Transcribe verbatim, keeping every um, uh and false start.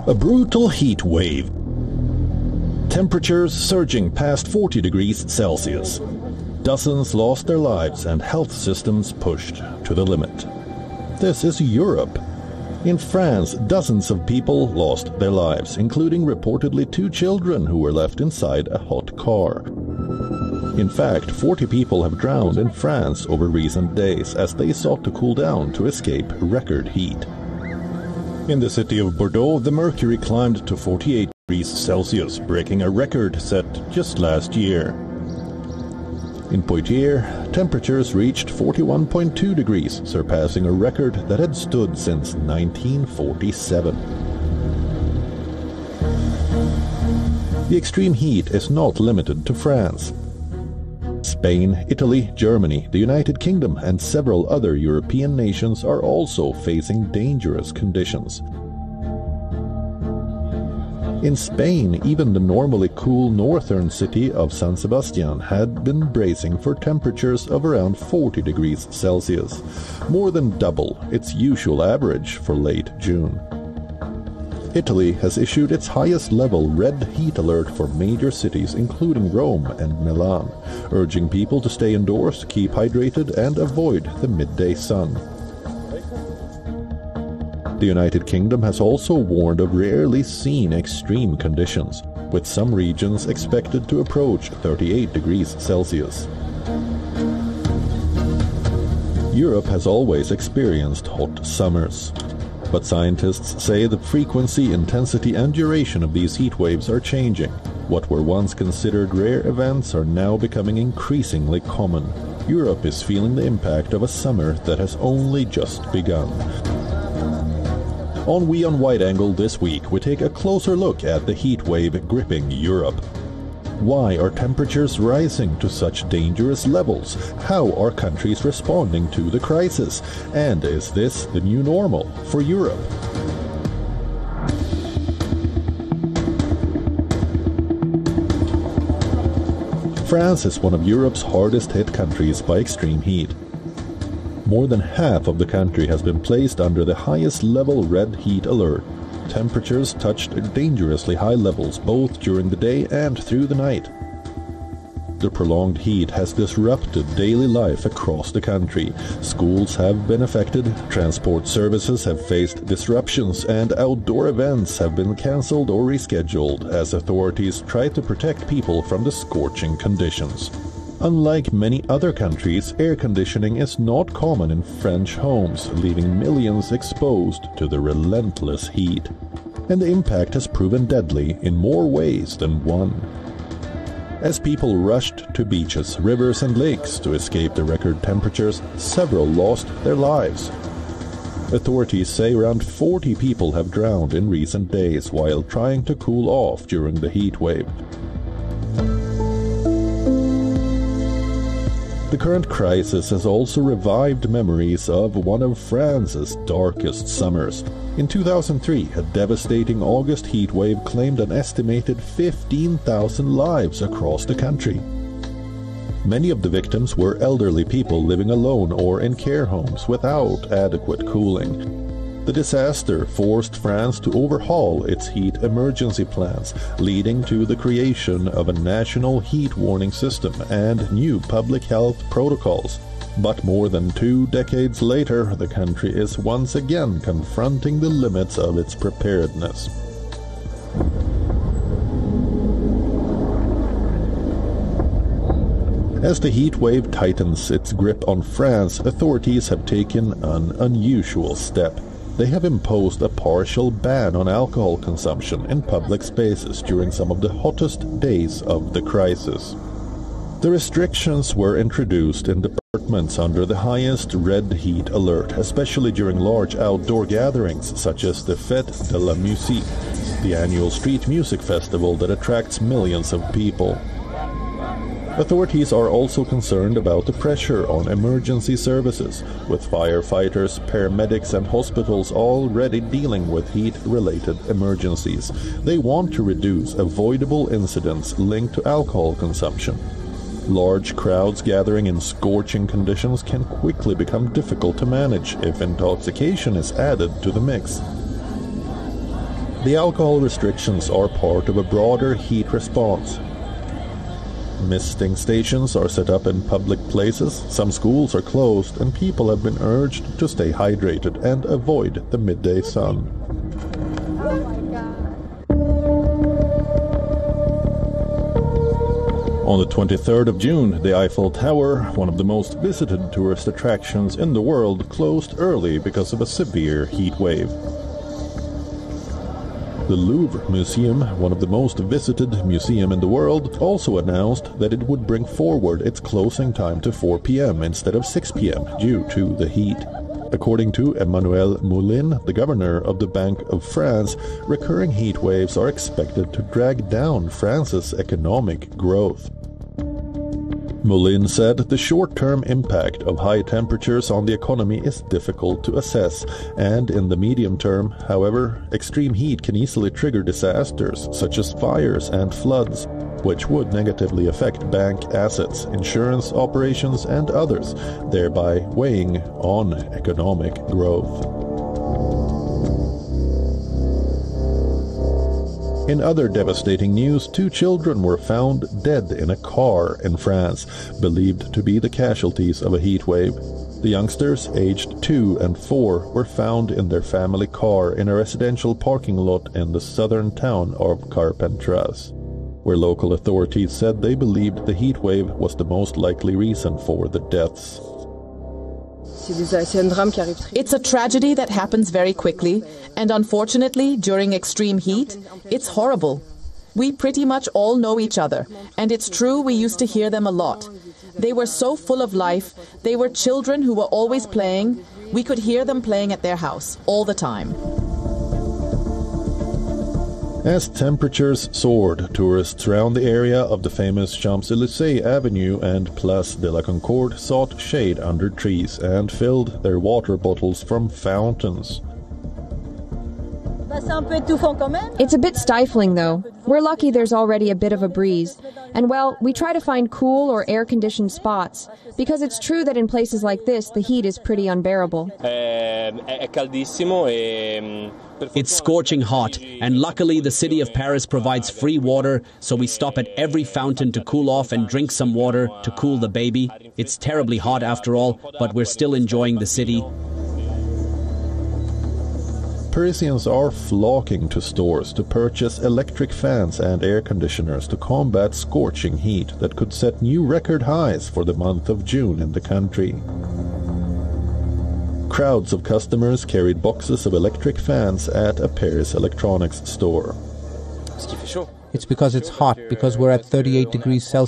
A brutal heat wave. Temperatures surging past forty degrees Celsius. Dozens lost their lives and health systems pushed to the limit. This is Europe. In France, dozens of people lost their lives, including reportedly two children who were left inside a hot car. In fact, forty people have drowned in France over recent days as they sought to cool down to escape record heat. In the city of Bordeaux, the mercury climbed to forty-eight degrees Celsius, breaking a record set just last year. In Poitiers, temperatures reached forty-one point two degrees, surpassing a record that had stood since nineteen forty-seven. The extreme heat is not limited to France. Spain, Italy, Germany, the United Kingdom, and several other European nations are also facing dangerous conditions. In Spain, even the normally cool northern city of San Sebastian had been bracing for temperatures of around forty degrees Celsius, more than double its usual average for late June. Italy has issued its highest-level red heat alert for major cities including Rome and Milan, urging people to stay indoors, keep hydrated, and avoid the midday sun. The United Kingdom has also warned of rarely seen extreme conditions, with some regions expected to approach thirty-eight degrees Celsius. Europe has always experienced hot summers. But scientists say the frequency, intensity, and duration of these heat waves are changing. What were once considered rare events are now becoming increasingly common. Europe is feeling the impact of a summer that has only just begun. On We on Wide Angle this week, we take a closer look at the heat wave gripping Europe. Why are temperatures rising to such dangerous levels? How are countries responding to the crisis? And is this the new normal for Europe? France is one of Europe's hardest hit countries by extreme heat. More than half of the country has been placed under the highest level red heat alert. Temperatures touched dangerously high levels both during the day and through the night. The prolonged heat has disrupted daily life across the country. Schools have been affected, transport services have faced disruptions, and outdoor events have been cancelled or rescheduled as authorities try to protect people from the scorching conditions. Unlike many other countries, air conditioning is not common in French homes, leaving millions exposed to the relentless heat. And the impact has proven deadly in more ways than one. As people rushed to beaches, rivers, and lakes to escape the record temperatures, several lost their lives. Authorities say around forty people have drowned in recent days while trying to cool off during the heat wave. The current crisis has also revived memories of one of France's darkest summers. In two thousand three, a devastating August heat wave claimed an estimated fifteen thousand lives across the country. Many of the victims were elderly people living alone or in care homes without adequate cooling. The disaster forced France to overhaul its heat emergency plans, leading to the creation of a national heat warning system and new public health protocols. But more than two decades later, the country is once again confronting the limits of its preparedness. As the heat wave tightens its grip on France, authorities have taken an unusual step. They have imposed a partial ban on alcohol consumption in public spaces during some of the hottest days of the crisis. The restrictions were introduced in departments under the highest red heat alert, especially during large outdoor gatherings such as the Fête de la Musique, the annual street music festival that attracts millions of people. Authorities are also concerned about the pressure on emergency services, with firefighters, paramedics, and hospitals already dealing with heat-related emergencies. They want to reduce avoidable incidents linked to alcohol consumption. Large crowds gathering in scorching conditions can quickly become difficult to manage if intoxication is added to the mix. The alcohol restrictions are part of a broader heat response. Misting stations are set up in public places, some schools are closed, and people have been urged to stay hydrated and avoid the midday sun. Oh my God. On the twenty-third of June, the Eiffel Tower, one of the most visited tourist attractions in the world, closed early because of a severe heat wave. The Louvre Museum, one of the most visited museums in the world, also announced that it would bring forward its closing time to four p m instead of six p m due to the heat. According to Emmanuel Moulin, the governor of the Bank of France, recurring heat waves are expected to drag down France's economic growth. Moulin said the short-term impact of high temperatures on the economy is difficult to assess, and in the medium term, however, extreme heat can easily trigger disasters such as fires and floods, which would negatively affect bank assets, insurance operations, and others, thereby weighing on economic growth. In other devastating news, two children were found dead in a car in France, believed to be the casualties of a heat wave. The youngsters, aged two and four, were found in their family car in a residential parking lot in the southern town of Carpentras, where local authorities said they believed the heat wave was the most likely reason for the deaths. It's a tragedy that happens very quickly, and unfortunately, during extreme heat, it's horrible. We pretty much all know each other, and it's true we used to hear them a lot. They were so full of life, they were children who were always playing. We could hear them playing at their house, all the time. As temperatures soared, tourists around the area of the famous Champs-Élysées Avenue and Place de la Concorde sought shade under trees and filled their water bottles from fountains. It's a bit stifling, though. We're lucky there's already a bit of a breeze. And, well, we try to find cool or air-conditioned spots, because it's true that in places like this, the heat is pretty unbearable. It's scorching hot, and luckily the city of Paris provides free water, so we stop at every fountain to cool off and drink some water to cool the baby. It's terribly hot after all, but we're still enjoying the city. Parisians are flocking to stores to purchase electric fans and air conditioners to combat scorching heat that could set new record highs for the month of June in the country. Crowds of customers carried boxes of electric fans at a Paris electronics store. It's because it's hot, because we're at thirty-eight degrees Celsius.